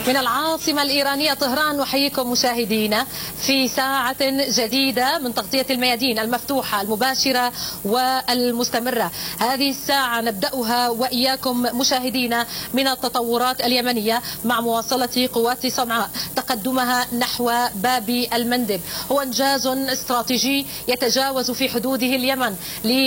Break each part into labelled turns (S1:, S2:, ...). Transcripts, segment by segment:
S1: من العاصمة الإيرانية طهران نحييكم مشاهدينا في ساعة جديدة من تغطية الميادين المفتوحة المباشرة والمستمرة. هذه الساعة نبدأها وإياكم مشاهدينا من التطورات اليمنية مع مواصلة قوات صنعاء تقدمها نحو باب المندب. هو إنجاز استراتيجي يتجاوز في حدوده اليمن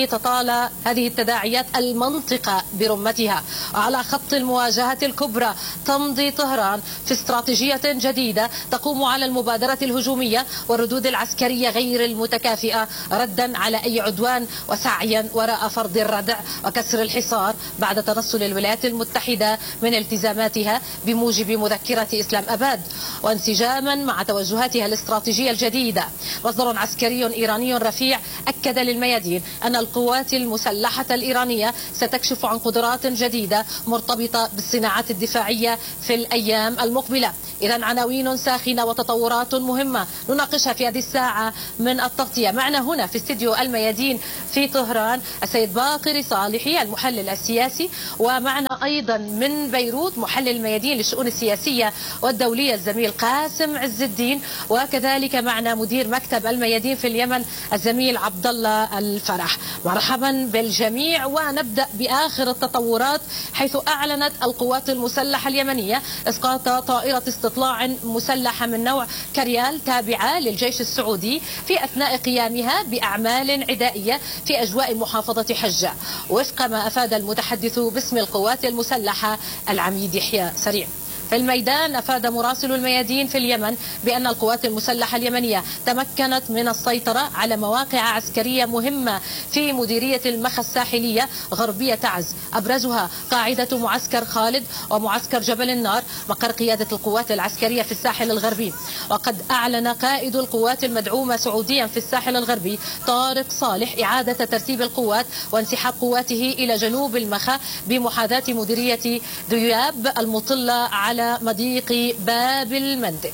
S1: لتطال هذه التداعيات المنطقة برمتها. على خط المواجهة الكبرى تمضي طهران في استراتيجية جديدة تقوم على المبادرة الهجومية والردود العسكرية غير المتكافئة ردا على أي عدوان وسعيا وراء فرض الردع وكسر الحصار بعد تنصل الولايات المتحدة من التزاماتها بموجب مذكرة إسلام أباد، وانسجاما مع توجهاتها الاستراتيجية الجديدة. مصدر عسكري إيراني رفيع أكد للميادين أن القوات المسلحة الإيرانية ستكشف عن قدرات جديدة مرتبطة بالصناعات الدفاعية في الأيام المقبلة. إذا عناوين ساخنة وتطورات مهمة نناقشها في هذه الساعة من التغطية. معنا هنا في استديو الميادين في طهران السيد باقر صالحي المحلل السياسي، ومعنا أيضا من بيروت محلل الميادين للشؤون السياسية والدولية الزميل قاسم عز الدين، وكذلك معنا مدير مكتب الميادين في اليمن الزميل عبد الله الفرح. مرحبا بالجميع، ونبدأ بآخر التطورات، حيث أعلنت القوات المسلحة اليمنية إسقاط طائرة استطلاع مسلحة من نوع كريال تابعة للجيش السعودي في أثناء قيامها بأعمال عدائية في أجواء محافظة حجة، وفق ما أفاد المتحدث باسم القوات المسلحة العميد يحيى سريع. في الميدان أفاد مراسل الميادين في اليمن بأن القوات المسلحة اليمنية تمكنت من السيطرة على مواقع عسكرية مهمة في مديرية المخا الساحلية غربية تعز، أبرزها قاعدة معسكر خالد ومعسكر جبل النار مقر قيادة القوات العسكرية في الساحل الغربي. وقد أعلن قائد القوات المدعومة سعوديا في الساحل الغربي طارق صالح إعادة ترتيب القوات وانسحاب قواته إلى جنوب المخا بمحاذاة مديرية دياب المطلة على مضيق باب المندب.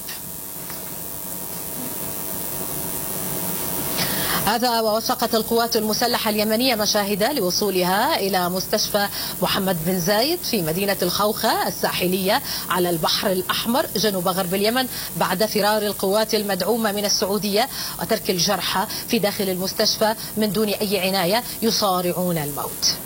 S1: هذا ووثقت القوات المسلحة اليمنية مشاهد لوصولها إلى مستشفى محمد بن زايد في مدينة الخوخة الساحلية على البحر الأحمر جنوب غرب اليمن بعد فرار القوات المدعومة من السعودية وترك الجرحى في داخل المستشفى من دون أي عناية يصارعون الموت.